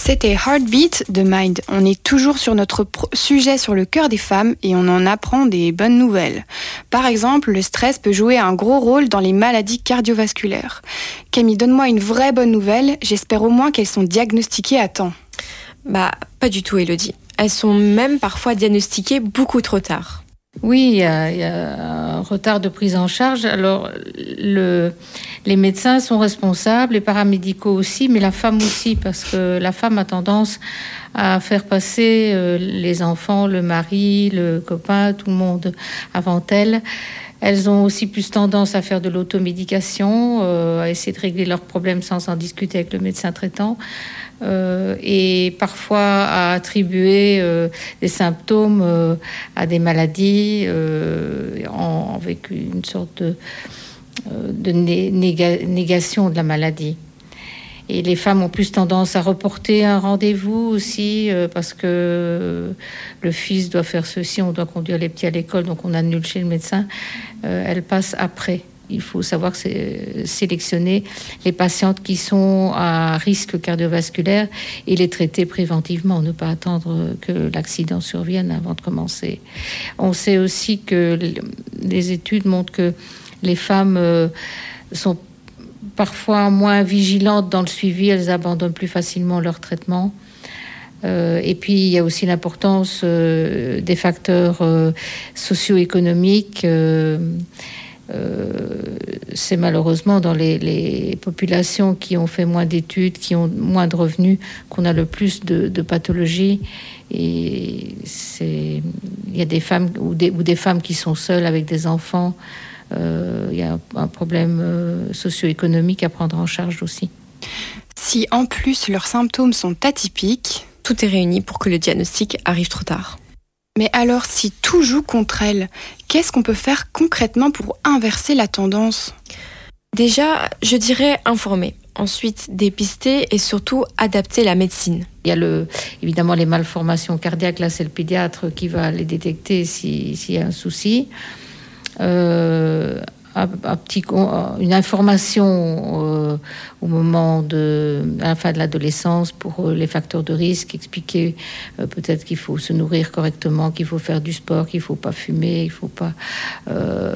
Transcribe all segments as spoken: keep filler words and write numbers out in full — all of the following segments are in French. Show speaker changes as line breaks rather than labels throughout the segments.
C'était Heartbeat de Mind. On est toujours sur notre pro- sujet sur le cœur des femmes et on en apprend des bonnes nouvelles. Par exemple, le stress peut jouer un gros rôle dans les maladies cardiovasculaires. Camille, donne-moi une vraie bonne nouvelle. J'espère au moins qu'elles sont diagnostiquées à temps.
Bah, pas du tout, Élodie. Elles sont même parfois diagnostiquées beaucoup trop tard.
Oui, il y, a, il y a un retard de prise en charge. Alors, le, les médecins sont responsables, les paramédicaux aussi, mais la femme aussi, parce que la femme a tendance à faire passer euh, les enfants, le mari, le copain, tout le monde avant elle. Elles ont aussi plus tendance à faire de l'automédication, euh, à essayer de régler leurs problèmes sans en discuter avec le médecin traitant. Euh, et parfois à attribuer euh, des symptômes euh, à des maladies euh, en, avec une sorte de, euh, de né- néga- négation de la maladie. Et les femmes ont plus tendance à reporter un rendez-vous aussi euh, parce que le fils doit faire ceci, on doit conduire les petits à l'école, donc on annule chez le médecin. Euh, elles passent après. Il faut savoir sélectionner les patientes qui sont à risque cardiovasculaire et les traiter préventivement, ne pas attendre que l'accident survienne avant de commencer. On sait aussi que les études montrent que les femmes sont parfois moins vigilantes dans le suivi, elles abandonnent plus facilement leur traitement. Euh, et puis il y a aussi l'importance euh, des facteurs euh, socio-économiques. Euh, Euh, c'est malheureusement dans les, les populations qui ont fait moins d'études, qui ont moins de revenus, qu'on a le plus de, de pathologies. Et c'est, il y a des femmes ou des, ou des femmes qui sont seules avec des enfants. Euh, il y a un, un problème euh, socio-économique à prendre en charge aussi.
Si en plus leurs symptômes sont atypiques,
tout est réuni pour que le diagnostic arrive trop tard.
Mais alors, si tout joue contre elles, qu'est-ce qu'on peut faire concrètement pour inverser la tendance ?
Déjà, je dirais informer. Ensuite, dépister et surtout adapter la médecine.
Il y a le, évidemment les malformations cardiaques. Là, c'est le pédiatre qui va les détecter si, s'il y a un souci. Euh, un, un petit, une information euh, au moment de, à la fin de l'adolescence pour les facteurs de risque, expliquer euh, peut-être qu'il faut se nourrir correctement, qu'il faut faire du sport, qu'il ne faut pas fumer, il ne faut pas euh,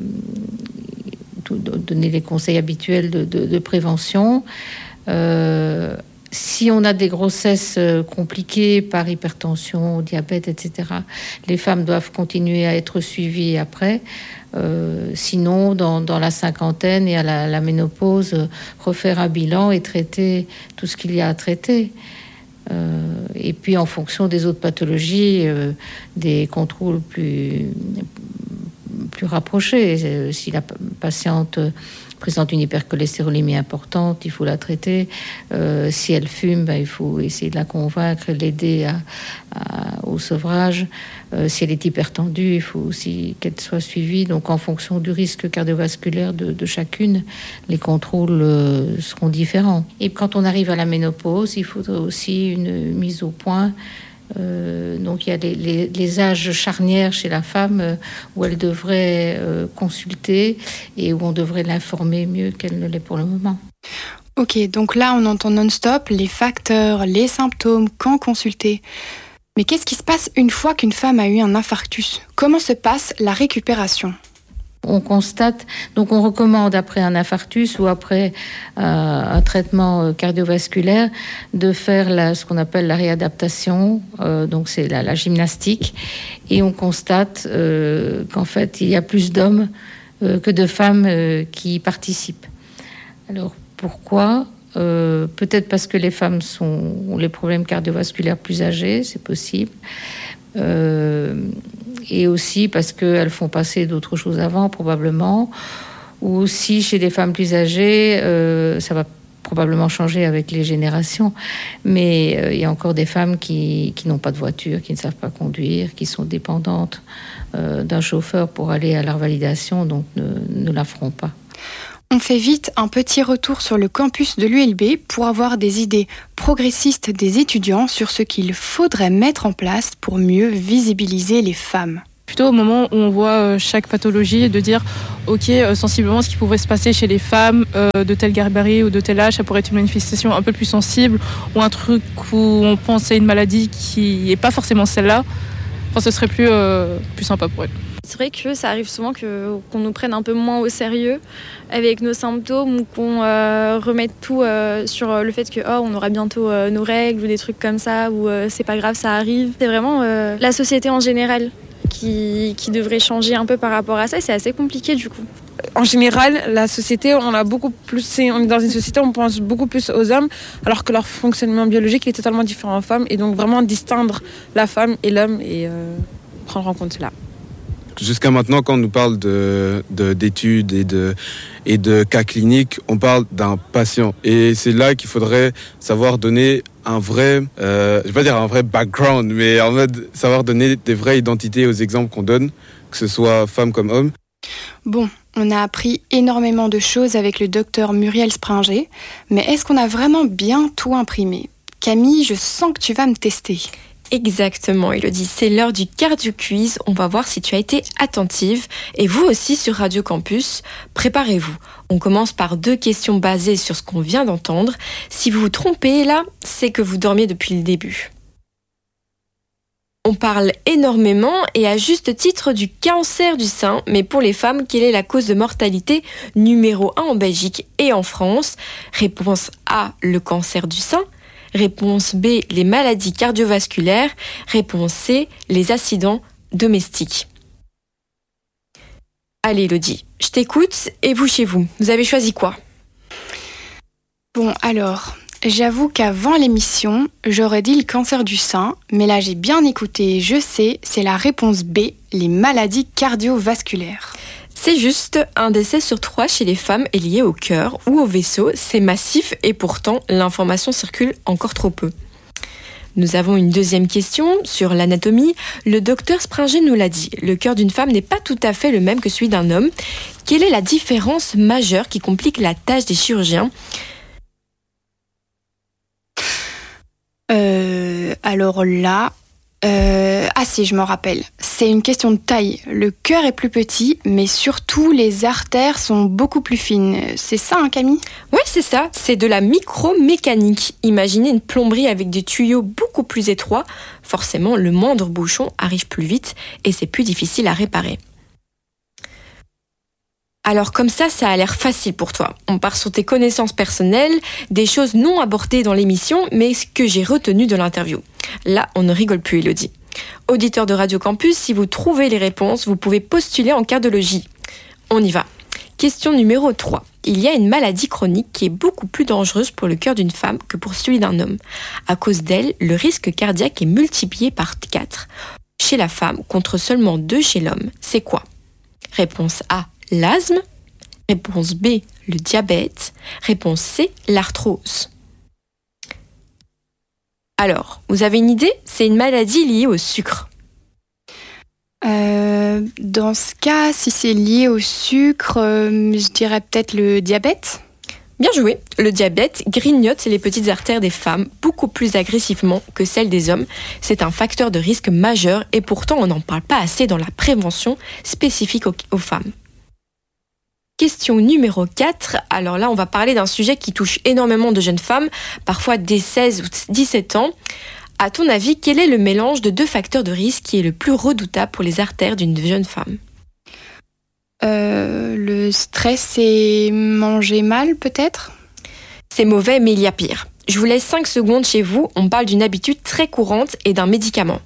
tout, donner les conseils habituels de, de, de prévention. Euh, Si on a des grossesses compliquées par hypertension, diabète, et cetera, les femmes doivent continuer à être suivies après. Euh, sinon, dans, dans la cinquantaine et à la, la ménopause, refaire un bilan et traiter tout ce qu'il y a à traiter. Euh, et puis, en fonction des autres pathologies, euh, des contrôles plus, plus rapprochés. Si la patiente présente une hypercholestérolémie importante, il faut la traiter. Euh, si elle fume, ben, il faut essayer de la convaincre, l'aider à, à, au sevrage. Euh, si elle est hypertendue, il faut aussi qu'elle soit suivie. Donc, en fonction du risque cardiovasculaire de, de chacune, les contrôles euh, seront différents. Et quand on arrive à la ménopause, il faudra aussi une mise au point. Euh, donc il y a les, les, les âges charnières chez la femme euh, où elle devrait euh, consulter et où on devrait l'informer mieux qu'elle ne l'est pour le moment.
Ok, donc là on entend non-stop les facteurs, les symptômes, quand consulter. Mais qu'est-ce qui se passe une fois qu'une femme a eu un infarctus ? Comment se passe la récupération ?
On constate, donc on recommande après un infarctus ou après euh, un traitement cardiovasculaire de faire la, ce qu'on appelle la réadaptation, euh, donc c'est la, la gymnastique, et on constate euh, qu'en fait il y a plus d'hommes euh, que de femmes euh, qui y participent. Alors pourquoi ? Euh, peut-être parce que les femmes sont, ont les problèmes cardiovasculaires plus âgés, c'est possible. Euh, et aussi parce qu'elles font passer d'autres choses avant, probablement. Ou aussi, chez des femmes plus âgées, euh, ça va probablement changer avec les générations, mais euh, il y a encore des femmes qui, qui n'ont pas de voiture, qui ne savent pas conduire, qui sont dépendantes euh, d'un chauffeur pour aller à leur validation, donc ne, ne la feront pas.
On fait vite un petit retour sur le campus de l'U L B pour avoir des idées progressistes des étudiants sur ce qu'il faudrait mettre en place pour mieux visibiliser les femmes.
Plutôt au moment où on voit euh, chaque pathologie, de dire ok, euh, sensiblement ce qui pourrait se passer chez les femmes euh, de tel gabarit ou de tel âge, ça pourrait être une manifestation un peu plus sensible ou un truc où on pense à une maladie qui n'est pas forcément celle-là. Enfin, ce serait plus, euh, plus sympa pour elle.
C'est vrai que ça arrive souvent que, qu'on nous prenne un peu moins au sérieux avec nos symptômes ou qu'on euh, remette tout euh, sur le fait que oh, on aura bientôt euh, nos règles ou des trucs comme ça ou euh, c'est pas grave, ça arrive. C'est vraiment euh, la société en général qui, qui devrait changer un peu par rapport à ça et c'est assez compliqué du coup.
En général, la société, on a beaucoup plus, on est dans une société où on pense beaucoup plus aux hommes, alors que leur fonctionnement biologique est totalement différent aux femmes, et donc vraiment distinguer la femme et l'homme et euh, prendre en compte cela.
Jusqu'à maintenant, quand on nous parle de, de, d'études et de, et de cas cliniques, on parle d'un patient. Et c'est là qu'il faudrait savoir donner un vrai, euh, je vais pas dire un vrai background, mais en mode savoir donner des vraies identités aux exemples qu'on donne, que ce soit femme comme homme.
Bon, on a appris énormément de choses avec le docteur Muriel Springer, mais est-ce qu'on a vraiment bien tout imprimé ? Camille, je sens que tu vas me tester.
Exactement, Elodie, c'est l'heure du cardio quiz. On va voir si tu as été attentive. Et vous aussi sur Radio Campus, préparez-vous. On commence par deux questions basées sur ce qu'on vient d'entendre. Si vous vous trompez là, c'est que vous dormiez depuis le début. On parle énormément et à juste titre du cancer du sein, mais pour les femmes, quelle est la cause de mortalité numéro un en Belgique et en France ? Réponse A, le cancer du sein. Réponse B, les maladies cardiovasculaires. Réponse C, les accidents domestiques. Allez, Elodie, je t'écoute. Et vous, chez vous, vous avez choisi quoi ?
Bon, alors, j'avoue qu'avant l'émission, j'aurais dit le cancer du sein, mais là, j'ai bien écouté, je sais, c'est la réponse B, les maladies cardiovasculaires.
C'est juste, un décès sur trois chez les femmes est lié au cœur ou au vaisseau. C'est massif et pourtant, l'information circule encore trop peu. Nous avons une deuxième question sur l'anatomie. Le docteur Springer nous l'a dit, le cœur d'une femme n'est pas tout à fait le même que celui d'un homme. Quelle est la différence majeure qui complique la tâche des chirurgiens ?
Euh, alors là... Euh, ah si, je m'en rappelle. C'est une question de taille. Le cœur est plus petit, mais surtout les artères sont beaucoup plus fines. C'est ça, hein, Camille ?
Oui, c'est ça. C'est de la micromécanique. Imaginez une plomberie avec des tuyaux beaucoup plus étroits. Forcément, le moindre bouchon arrive plus vite et c'est plus difficile à réparer. Alors comme ça, ça a l'air facile pour toi. On part sur tes connaissances personnelles, des choses non abordées dans l'émission, mais ce que j'ai retenu de l'interview. Là, on ne rigole plus, Elodie. Auditeurs de Radio Campus, si vous trouvez les réponses, vous pouvez postuler en cardiologie. On y va. Question numéro trois. Il y a une maladie chronique qui est beaucoup plus dangereuse pour le cœur d'une femme que pour celui d'un homme. À cause d'elle, le risque cardiaque est multiplié par quatre chez la femme contre seulement deux chez l'homme. C'est quoi ? Réponse A. L'asthme. Réponse B, le diabète. Réponse C, l'arthrose. Alors, vous avez une idée ? C'est une maladie liée au sucre.
Euh, dans ce cas, si c'est lié au sucre, euh, je dirais peut-être le diabète.
Bien joué. Le diabète grignote les petites artères des femmes beaucoup plus agressivement que celles des hommes. C'est un facteur de risque majeur et pourtant on n'en parle pas assez dans la prévention spécifique aux, aux femmes. Question numéro quatre. Alors là, on va parler d'un sujet qui touche énormément de jeunes femmes, parfois dès seize ou dix-sept ans. À ton avis, quel est le mélange de deux facteurs de risque qui est le plus redoutable pour les artères d'une jeune femme ?
euh, Le stress et manger mal, peut-être ?
C'est mauvais, mais il y a pire. Je vous laisse cinq secondes chez vous. On parle d'une habitude très courante et d'un médicament.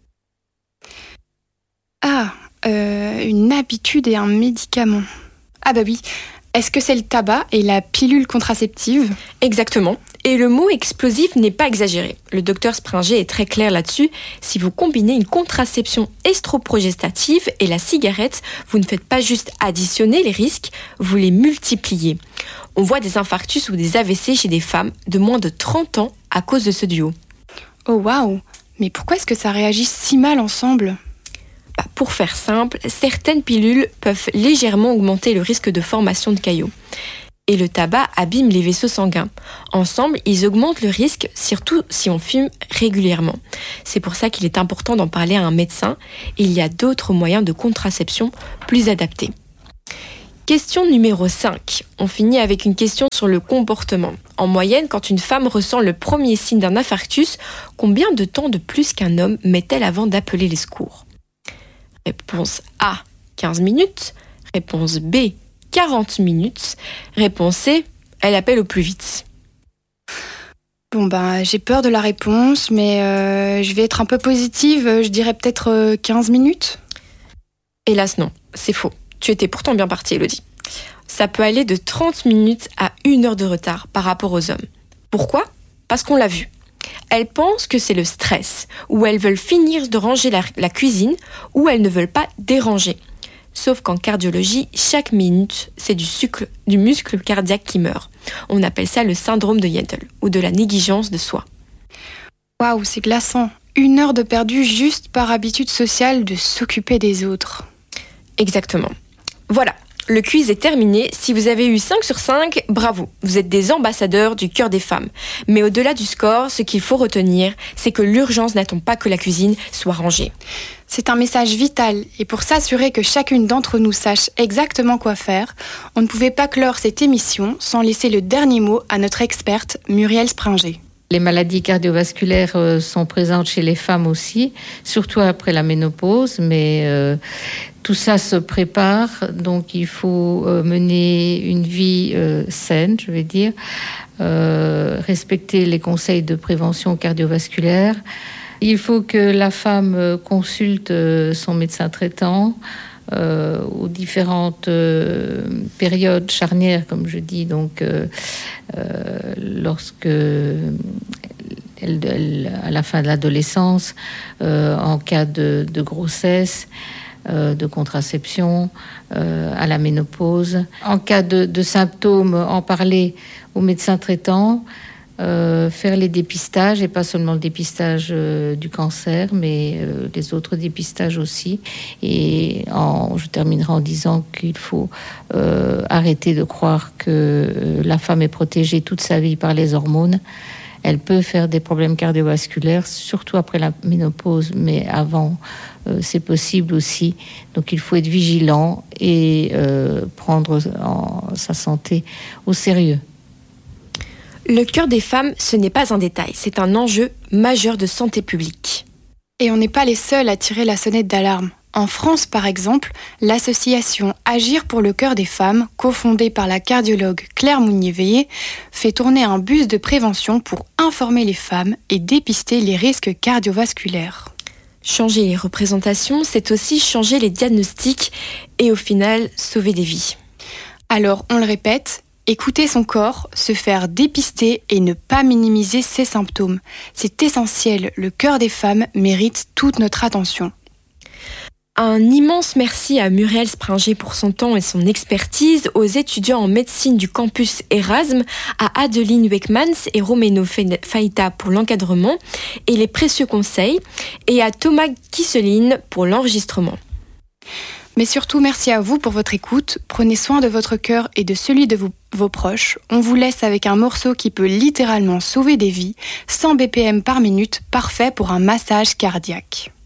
Ah, euh, une habitude et un médicament. Ah bah oui, est-ce que c'est le tabac et la pilule contraceptive ?
Exactement. Et le mot explosif n'est pas exagéré. Le docteur Springer est très clair là-dessus. Si vous combinez une contraception estroprogestative et la cigarette, vous ne faites pas juste additionner les risques, vous les multipliez. On voit des infarctus ou des A V C chez des femmes de moins de trente ans à cause de ce duo.
Oh waouh ! Mais pourquoi est-ce que ça réagit si mal ensemble ?
Bah, pour faire simple, certaines pilules peuvent légèrement augmenter le risque de formation de caillots. et le tabac abîment les vaisseaux sanguins. Ensemble, ils augmentent le risque, surtout si on fume régulièrement. C'est pour ça qu'il est important d'en parler à un médecin. Et il y a d'autres moyens de contraception plus adaptés. Question numéro cinq. On finit avec une question sur le comportement. En moyenne, quand une femme ressent le premier signe d'un infarctus, combien de temps de plus qu'un homme met-elle avant d'appeler les secours ? Réponse A, quinze minutes. Réponse B, quarante minutes. Réponse C, elle appelle au plus vite.
Bon bah j'ai peur de la réponse, mais euh, je vais être un peu positive, je dirais peut-être euh, quinze minutes.
Hélas non, c'est faux. Tu étais pourtant bien partie, Elodie. Ça peut aller de trente minutes à une heure de retard par rapport aux hommes. Pourquoi ? Parce qu'on l'a vu. Elles pensent que c'est le stress, ou elles veulent finir de ranger la, la cuisine, ou elles ne veulent pas déranger. Sauf qu'en cardiologie, chaque minute, c'est du, sucre, du muscle cardiaque qui meurt. On appelle ça le syndrome de Yentl, ou de la négligence de soi.
Waouh, c'est glaçant. Une heure de perdu juste par habitude sociale de s'occuper des autres.
Exactement. Voilà, le quiz est terminé. Si vous avez eu cinq sur cinq, bravo. Vous êtes des ambassadeurs du cœur des femmes. Mais au-delà du score, ce qu'il faut retenir, c'est que l'urgence n'attend pas que la cuisine soit rangée.
C'est un message vital, et pour s'assurer que chacune d'entre nous sache exactement quoi faire, on ne pouvait pas clore cette émission sans laisser le dernier mot à notre experte Muriel Springer.
Les maladies cardiovasculaires euh, sont présentes chez les femmes aussi, surtout après la ménopause, mais euh, tout ça se prépare, donc il faut euh, mener une vie euh, saine, je vais dire, euh, respecter les conseils de prévention cardiovasculaire. Il faut que la femme consulte son médecin traitant euh, aux différentes euh, périodes charnières, comme je dis, donc euh, euh, lorsque elle, elle, à la fin de l'adolescence, euh, en cas de, de grossesse, euh, de contraception, euh, à la ménopause, en cas de, de symptômes, en parler au médecin traitant. Euh, faire les dépistages, et pas seulement le dépistage euh, du cancer, mais euh, les autres dépistages aussi. Et en, je terminerai en disant qu'il faut euh, arrêter de croire que euh, la femme est protégée toute sa vie par les hormones. Elle peut faire des problèmes cardiovasculaires, surtout après la ménopause, mais avant, euh, c'est possible aussi. Donc il faut être vigilant et euh, prendre en, sa santé au sérieux.
Le cœur des femmes, ce n'est pas un détail, c'est un enjeu majeur de santé publique.
Et on n'est pas les seuls à tirer la sonnette d'alarme. En France, par exemple, l'association Agir pour le cœur des femmes, cofondée par la cardiologue Claire Mounier-Veillé, fait tourner un bus de prévention pour informer les femmes et dépister les risques cardiovasculaires.
Changer les représentations, c'est aussi changer les diagnostics et au final, sauver des vies.
Alors, on le répète, écouter son corps, se faire dépister et ne pas minimiser ses symptômes. C'est essentiel, le cœur des femmes mérite toute notre attention.
Un immense merci à Muriel Springer pour son temps et son expertise, aux étudiants en médecine du campus Erasme, à Adeline Weckmans et Romeno Faita pour l'encadrement et les précieux conseils, et à Thomas Kisseline pour l'enregistrement.
Mais surtout, merci à vous pour votre écoute. Prenez soin de votre cœur et de celui de vos, vos proches. On vous laisse avec un morceau qui peut littéralement sauver des vies, cent B P M par minute, parfait pour un massage cardiaque.